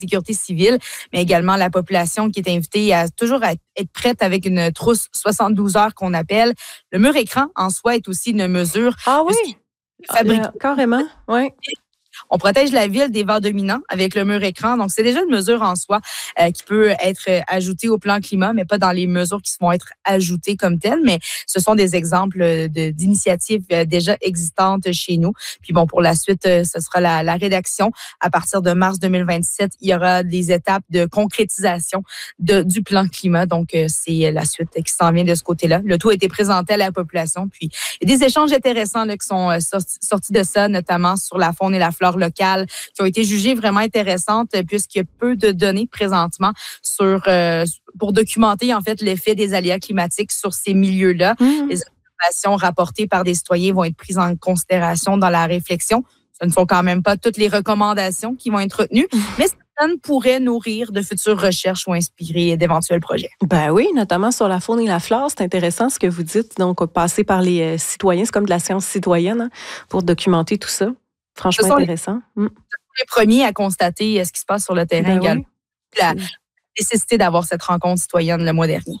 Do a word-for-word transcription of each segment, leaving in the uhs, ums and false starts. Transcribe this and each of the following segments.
sécurité civile, mais également la population qui est invitée à toujours à être prête avec une trousse soixante-douze heures qu'on appelle. Le mur écran, en soi, est aussi une mesure. Ah oui? Fabriqué. Euh, carrément, oui. On protège la ville des vents dominants avec le mur écran. Donc, c'est déjà une mesure en soi euh, qui peut être ajoutée au plan climat, mais pas dans les mesures qui vont être ajoutées comme telles. Mais ce sont des exemples de, d'initiatives déjà existantes chez nous. Puis bon, pour la suite, ce sera la, la rédaction. À partir de mars deux mille vingt-sept, il y aura des étapes de concrétisation de, du plan climat. Donc, c'est la suite qui s'en vient de ce côté-là. Le tout a été présenté à la population. Puis, il y a des échanges intéressants là, qui sont sortis, sortis de ça, notamment sur la faune et la flore locales qui ont été jugées vraiment intéressantes puisqu'il y a peu de données présentement sur euh, pour documenter en fait l'effet des aléas climatiques sur ces milieux-là. Mmh. Les observations rapportées par des citoyens vont être prises en considération dans la réflexion. Ce ne sont quand même pas toutes les recommandations qui vont être retenues, mmh. mais certaines pourraient nourrir de futures recherches ou inspirer d'éventuels projets. Ben oui, notamment sur la faune et la flore, c'est intéressant ce que vous dites. Donc, passer par les euh, citoyens, c'est comme de la science citoyenne hein, pour documenter tout ça. Franchement ce intéressant. Les, mm. les premiers à constater ce qui se passe sur le terrain ben également. Oui. La nécessité d'avoir cette rencontre citoyenne le mois dernier.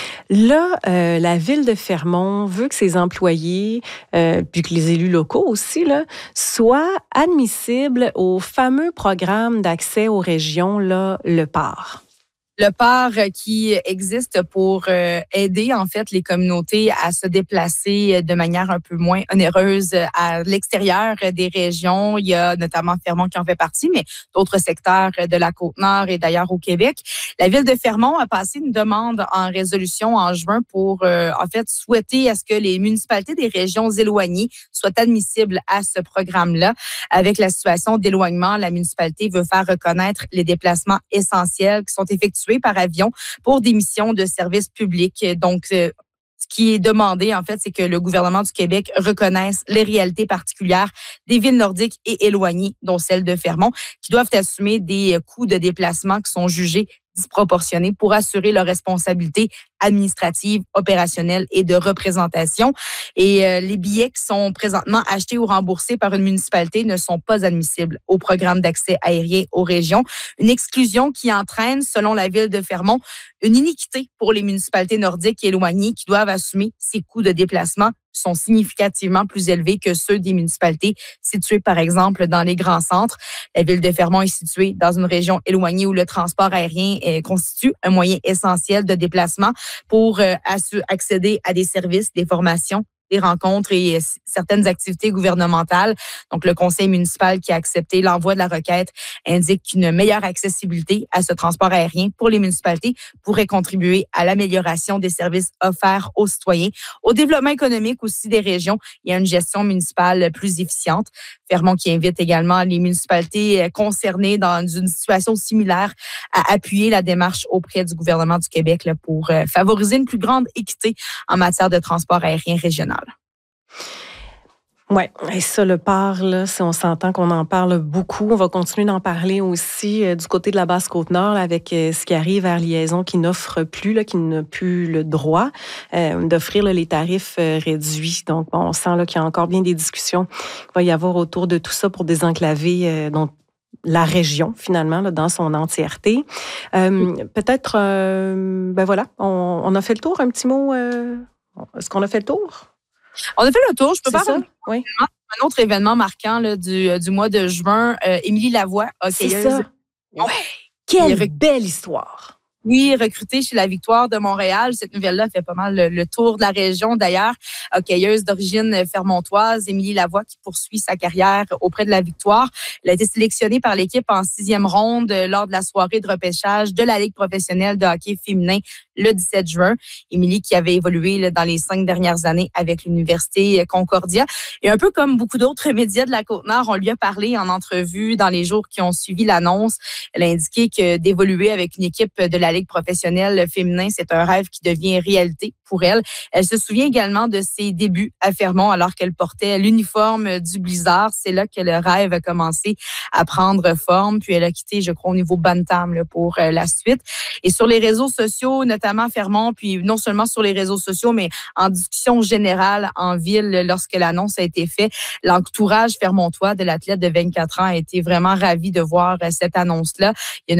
Là, euh, la ville de Fermont veut que ses employés, euh, puis que les élus locaux aussi, là, soient admissibles au fameux programme d'accès aux régions, là, le P A R. Le P A R qui existe pour euh, aider en fait les communautés à se déplacer de manière un peu moins onéreuse à l'extérieur des régions. Il y a notamment Fermont qui en fait partie, mais d'autres secteurs de la Côte-Nord et d'ailleurs au Québec. La ville de Fermont a passé une demande en résolution en juin pour euh, en fait souhaiter à ce que les municipalités des régions éloignées soient admissibles à ce programme-là. Avec la situation d'éloignement, la municipalité veut faire reconnaître les déplacements essentiels qui sont effectués par avion pour des missions de service public. Donc, euh, ce qui est demandé, en fait, c'est que le gouvernement du Québec reconnaisse les réalités particulières des villes nordiques et éloignées, dont celle de Fermont, qui doivent assumer des coûts de déplacement qui sont jugés disproportionnés pour assurer leur responsabilité administrative, opérationnelle et de représentation. Et euh, les billets qui sont présentement achetés ou remboursés par une municipalité ne sont pas admissibles au programme d'accès aérien aux régions. Une exclusion qui entraîne, selon la ville de Fermont, une iniquité pour les municipalités nordiques et éloignées qui doivent assumer ces coûts de déplacement qui sont significativement plus élevés que ceux des municipalités situées, par exemple, dans les grands centres. La ville de Fermont est située dans une région éloignée où le transport aérien eh, constitue un moyen essentiel de déplacement pour euh, accéder à des services, des formations, des rencontres et euh, certaines activités gouvernementales. Donc, le conseil municipal qui a accepté l'envoi de la requête indique qu'une meilleure accessibilité à ce transport aérien pour les municipalités pourrait contribuer à l'amélioration des services offerts aux citoyens, au développement économique aussi des régions et à une gestion municipale plus efficiente. Fermont qui invite également les municipalités concernées dans une situation similaire à appuyer la démarche auprès du gouvernement du Québec là, pour favoriser une plus grande équité en matière de transport aérien régional. Oui, et ça, le P A R, là, si on s'entend qu'on en parle beaucoup, on va continuer d'en parler aussi euh, du côté de la Basse-Côte-Nord avec euh, ce qui arrive vers Liaison qui n'offre plus, là, qui n'a plus le droit euh, d'offrir là, les tarifs euh, réduits. Donc, bon, on sent là, qu'il y a encore bien des discussions qu'il va y avoir autour de tout ça pour désenclaver euh, donc, la région, finalement, là, dans son entièreté. Euh, peut-être, euh, ben voilà, on, on a fait le tour. Un petit mot, euh, est-ce qu'on a fait le tour? On a fait le tour. Je peux C'est pas oui. Un autre événement marquant là, du, du mois de juin, euh, Émilie Lavoie, hockeyeuse. C'est ça. Ouais. Quelle rec... belle histoire. Oui, recrutée chez la Victoire de Montréal. Cette nouvelle-là fait pas mal le, le tour de la région. D'ailleurs, hockeyeuse d'origine fermontoise, Émilie Lavoie qui poursuit sa carrière auprès de la Victoire. Elle a été sélectionnée par l'équipe en sixième ronde lors de la soirée de repêchage de la Ligue professionnelle de hockey féminin le dix-sept juin. Émilie qui avait évolué là, dans les cinq dernières années avec l'Université Concordia. Et un peu comme beaucoup d'autres médias de la Côte-Nord, on lui a parlé en entrevue dans les jours qui ont suivi l'annonce. Elle a indiqué que d'évoluer avec une équipe de la la Ligue professionnelle féminin. C'est un rêve qui devient réalité pour elle. Elle se souvient également de ses débuts à Fermont alors qu'elle portait l'uniforme du Blizzard. C'est là que le rêve a commencé à prendre forme. Puis elle a quitté, je crois, au niveau bantam là, pour euh, la suite. Et sur les réseaux sociaux, notamment Fermont, puis non seulement sur les réseaux sociaux, mais en discussion générale en ville, lorsque l'annonce a été faite, l'entourage fermontois de l'athlète de vingt-quatre ans a été vraiment ravi de voir euh, cette annonce-là. Il y a